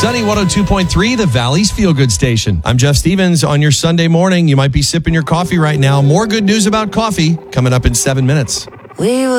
Sunny 102.3, the Valley's Feel Good Station. I'm Jeff Stevens. On your Sunday morning, you might be sipping your coffee right now. More good news about coffee coming up in 7 minutes. We